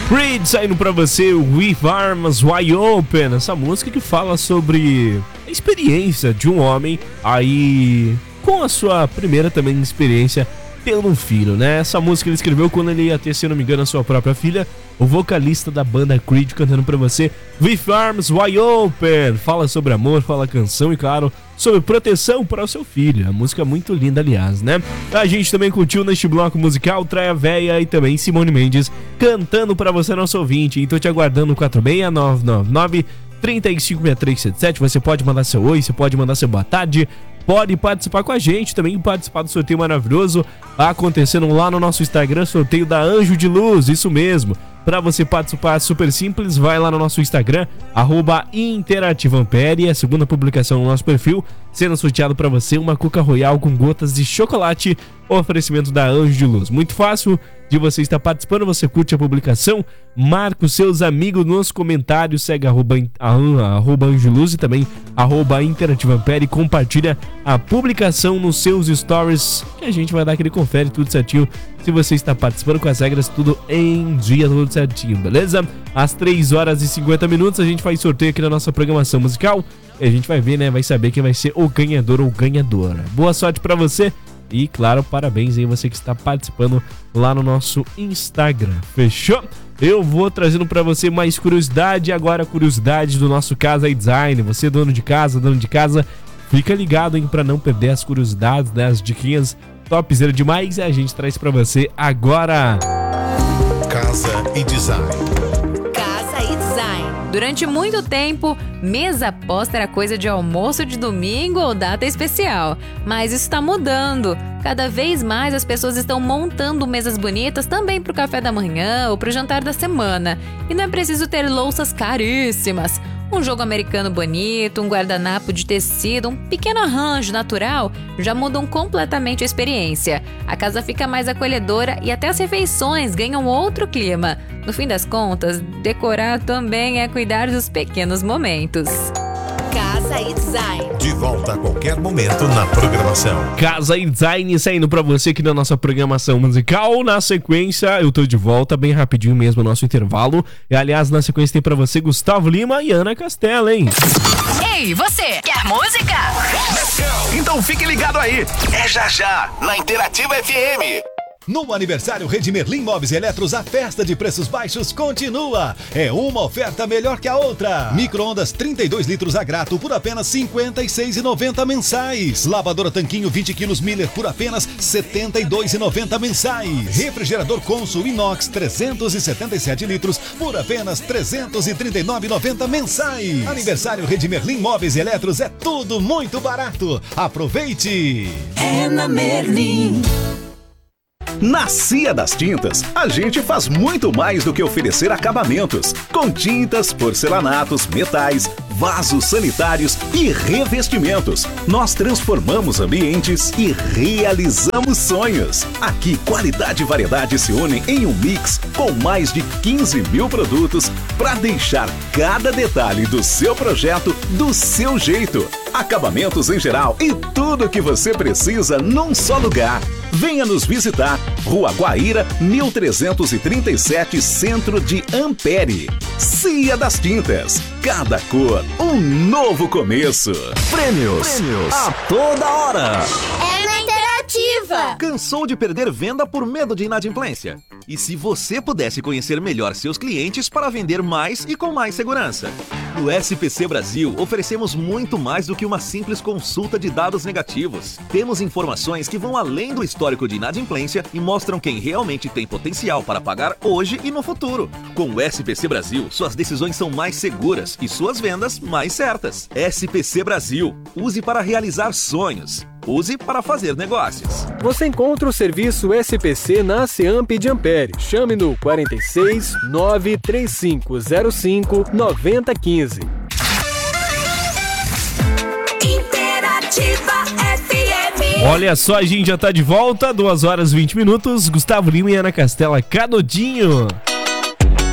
Creed saindo pra você, With Arms Wide Open, essa música que fala sobre a experiência de um homem aí com a sua primeira também experiência tendo um filho, né? Essa música ele escreveu quando ele ia ter, se não me engano, a sua própria filha. O vocalista da banda Creed cantando pra você With Arms Wide Open. Fala sobre amor, fala canção e, claro, sobre proteção para o seu filho. A música é muito linda, aliás, né? A gente também curtiu neste bloco musical Traia Véia e também Simone Mendes cantando pra você, nosso ouvinte. Então te aguardando no 46999-356377. Você pode mandar seu oi, você pode mandar seu boa tarde, pode participar com a gente, também participar do sorteio maravilhoso acontecendo lá no nosso Instagram, sorteio da Anjo de Luz, isso mesmo. Para você participar, super simples, vai lá no nosso Instagram, @interativampere, a segunda publicação no nosso perfil, sendo sorteado para você uma Coca Royal com gotas de chocolate, oferecimento da Anjo de Luz. Muito fácil de você estar participando, você curte a publicação, marca os seus amigos nos comentários, segue @Anjo de Luz e também @interativampere, compartilha a publicação nos seus stories, que a gente vai dar aquele confere tudo certinho. Se você está participando com as regras, tudo em dia, tudo certinho, beleza? Às 3h50 a gente faz sorteio aqui na nossa programação musical e a gente vai ver, né? Vai saber quem vai ser o ganhador ou ganhadora. Boa sorte pra você e, claro, parabéns aí você que está participando lá no nosso Instagram, fechou? Eu vou trazendo pra você mais curiosidade, agora curiosidade do nosso Casa e Design. Você dono de casa, fica ligado, hein, pra não perder as curiosidades, né? As diquinhas topzera demais, e a gente traz pra você agora. Casa e Design. Casa e Design. Durante muito tempo, mesa posta era coisa de almoço de domingo ou data especial. Mas isso está mudando. Cada vez mais as pessoas estão montando mesas bonitas também para o café da manhã ou para o jantar da semana. E não é preciso ter louças caríssimas. Um jogo americano bonito, um guardanapo de tecido, um pequeno arranjo natural já mudam completamente a experiência. A casa fica mais acolhedora e até as refeições ganham outro clima. No fim das contas, decorar também é cuidar dos pequenos momentos. Casa e Design. De volta a qualquer momento na programação. Casa e Design saindo pra você aqui na nossa programação musical. Na sequência, eu tô de volta bem rapidinho mesmo, nosso intervalo. E, aliás, na sequência tem pra você Gustavo Lima e Ana Castela, hein? Ei, você, quer música? Let's go! Então fique ligado aí. É já, na Interativa FM. No aniversário Rede Merlin Móveis e Eletros, a festa de preços baixos continua. É uma oferta melhor que a outra. Micro-ondas 32 litros a grato por apenas R$ 56,90 mensais. Lavadora Tanquinho 20 quilos Miller por apenas R$ 72,90 mensais. Refrigerador Consul Inox 377 litros por apenas R$ 339,90 mensais. Aniversário Rede Merlin Móveis e Eletros é tudo muito barato. Aproveite! É na Merlin. Na Cia das Tintas, a gente faz muito mais do que oferecer acabamentos. Com tintas, porcelanatos, metais, vasos sanitários e revestimentos. Nós transformamos ambientes e realizamos sonhos. Aqui, qualidade e variedade se unem em um mix com mais de 15 mil produtos para deixar cada detalhe do seu projeto do seu jeito. Acabamentos em geral e tudo o que você precisa num só lugar. Venha nos visitar. Rua Guaíra, 1337, Centro de Ampere. Cia das Tintas. Cada cor, um novo começo. Prêmios a toda hora. É na Interativa. Cansou de perder venda por medo de inadimplência? E se você pudesse conhecer melhor seus clientes para vender mais e com mais segurança? No SPC Brasil, oferecemos muito mais do que uma simples consulta de dados negativos. Temos informações que vão além do histórico de inadimplência e mostram quem realmente tem potencial para pagar hoje e no futuro. Com o SPC Brasil, suas decisões são mais seguras e suas vendas mais certas. SPC Brasil. Use para realizar sonhos. Use para fazer negócios. Você encontra o serviço SPC na CEAMP de Ampere. Chame no 46 93505 9015. Interativa FM. Olha só, a gente já tá de volta, 2h20. Gustavo Lima e Ana Castela, Canudinho.